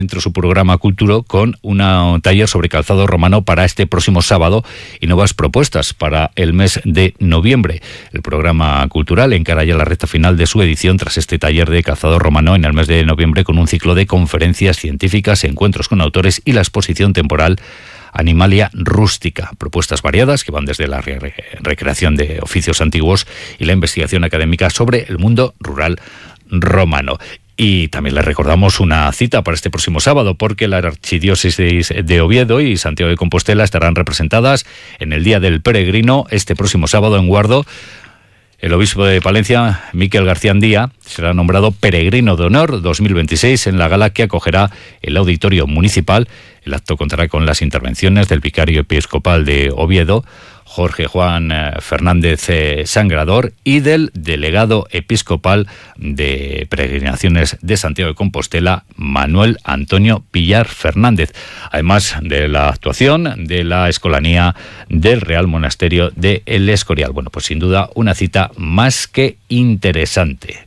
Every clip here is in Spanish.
dentro de su programa Culturo con un taller sobre calzado romano para este próximo sábado y nuevas propuestas para el mes de noviembre. El programa cultural encara ya la recta final de su edición tras este taller de calzado romano en el mes de noviembre con un ciclo de conferencias científicas, encuentros con autores y la exposición temporal Animalia Rústica. Propuestas variadas que van desde la recreación de oficios antiguos y la investigación académica sobre el mundo rural romano. Y también les recordamos una cita para este próximo sábado, porque la Archidiócesis de Oviedo y Santiago de Compostela estarán representadas en el Día del Peregrino este próximo sábado en Guardo. El obispo de Palencia, Miquel García Andía, será nombrado Peregrino de Honor 2026 en la gala que acogerá el Auditorio Municipal. El acto contará con las intervenciones del vicario episcopal de Oviedo, Jorge Juan Fernández Sangrador, y del delegado episcopal de Peregrinaciones de Santiago de Compostela, Manuel Antonio Pillar Fernández, además de la actuación de la Escolanía del Real Monasterio de El Escorial. Bueno, pues sin duda una cita más que interesante.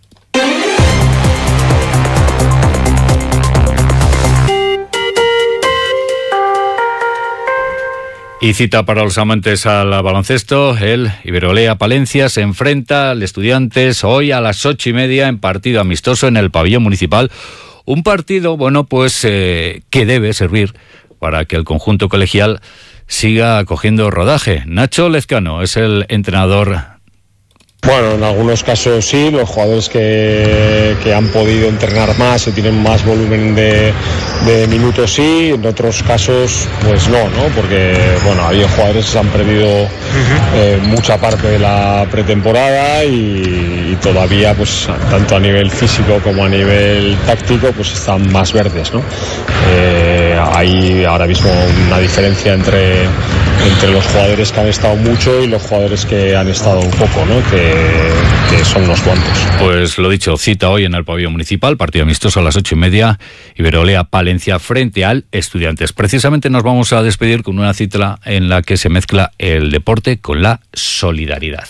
Y cita para los amantes al baloncesto. El Iberolea Palencia se enfrenta al Estudiantes hoy a las 8:30 en partido amistoso en el pabellón municipal. Un partido, bueno, pues que debe servir para que el conjunto colegial siga cogiendo rodaje. Nacho Lezcano es el entrenador. Bueno, en algunos casos sí, los jugadores que han podido entrenar más y tienen más volumen de minutos sí, en otros casos pues no, porque bueno, había jugadores que se han perdido mucha parte de la pretemporada y todavía pues tanto a nivel físico como a nivel táctico pues están más verdes, ¿no? Hay ahora mismo una diferencia entre los jugadores que han estado mucho y los jugadores que han estado un poco, ¿no? Que son unos cuantos. Pues lo dicho, cita hoy en el pabellón municipal, partido amistoso a las 8:30, Iberolea Palencia frente al Estudiantes. Precisamente nos vamos a despedir con una cita en la que se mezcla el deporte con la solidaridad.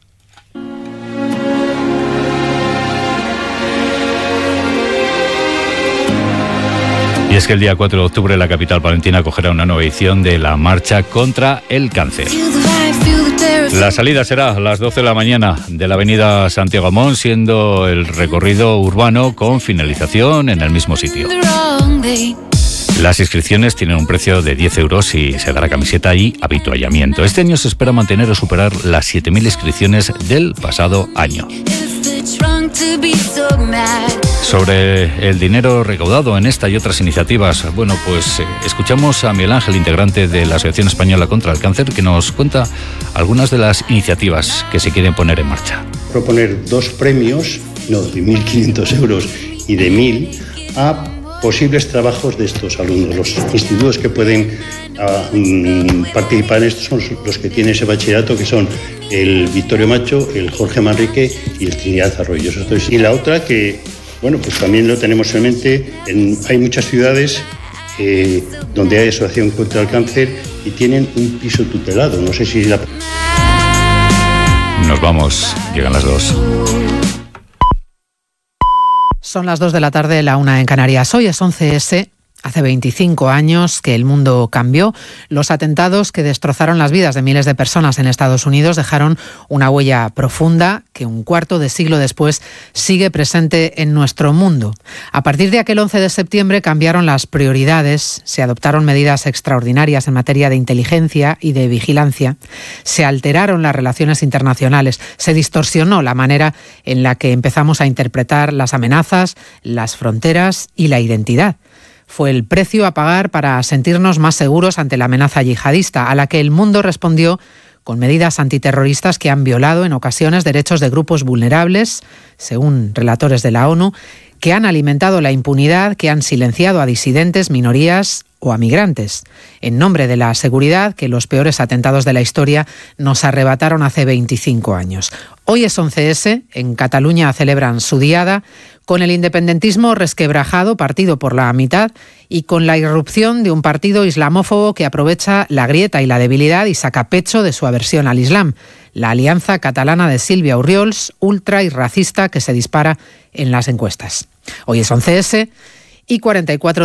Y es que el día 4 de octubre la capital palentina acogerá una nueva edición de la Marcha contra el Cáncer. La salida será a las 12 de la mañana de la avenida Santiago Amón, siendo el recorrido urbano con finalización en el mismo sitio. Las inscripciones tienen un precio de 10 euros y se dará camiseta y habituallamiento. Este año se espera mantener o superar las 7.000 inscripciones del pasado año. Sobre el dinero recaudado en esta y otras iniciativas, bueno, pues escuchamos a Miguel Ángel, integrante de la Asociación Española contra el Cáncer, que nos cuenta algunas de las iniciativas que se quieren poner en marcha. Proponer dos premios, no, de 1.500 euros y de 1.000, a posibles trabajos de estos alumnos. Los institutos que pueden participar en esto son los que tienen ese bachillerato, que son el Victorio Macho, el Jorge Manrique y el Trinidad Arroyo. Y la otra que, bueno, pues también lo tenemos en mente, hay muchas ciudades donde hay asociación contra el cáncer y tienen un piso tutelado. No sé si la... Nos vamos, llegan las 2. Son las 2 de la tarde, la 1 en Canarias. Hoy es 11S. Hace 25 años que el mundo cambió. Los atentados que destrozaron las vidas de miles de personas en Estados Unidos dejaron una huella profunda que un cuarto de siglo después sigue presente en nuestro mundo. A partir de aquel 11 de septiembre cambiaron las prioridades, se adoptaron medidas extraordinarias en materia de inteligencia y de vigilancia, se alteraron las relaciones internacionales, se distorsionó la manera en la que empezamos a interpretar las amenazas, las fronteras y la identidad. Fue el precio a pagar para sentirnos más seguros ante la amenaza yihadista, a la que el mundo respondió con medidas antiterroristas que han violado en ocasiones derechos de grupos vulnerables, según relatores de la ONU, que han alimentado la impunidad, que han silenciado a disidentes, minorías o a migrantes, en nombre de la seguridad que los peores atentados de la historia nos arrebataron hace 25 años. Hoy es 11S, en Cataluña celebran su diada, con el independentismo resquebrajado, partido por la mitad, y con la irrupción de un partido islamófobo que aprovecha la grieta y la debilidad y saca pecho de su aversión al Islam. La alianza catalana de Sílvia Orriols, ultra y racista, que se dispara en las encuestas. Hoy es 11S y 44